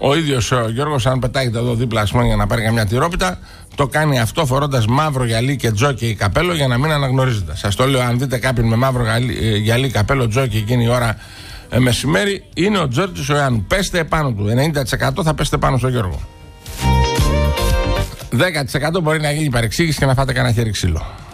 Ο ίδιος ο Γιώργος, αν πετάγεται εδώ δίπλα, ας πούμε, για να πάρει καμιά τυρόπιτα, το κάνει αυτό φορώντας μαύρο γυαλί και τζόκι καπέλο για να μην αναγνωρίζεται. Σας το λέω, αν δείτε κάποιον με μαύρο γυαλί, καπέλο, τζόκι εκείνη η ώρα μεσημέρι, είναι ο Τζόρτζης ο Ιωάννου. Πέστε επάνω του. 90% θα πέστε πάνω στο Γιώργο. 10% μπορεί να γίνει παρεξήγηση και να φάτε κανένα χέρι ξύλο.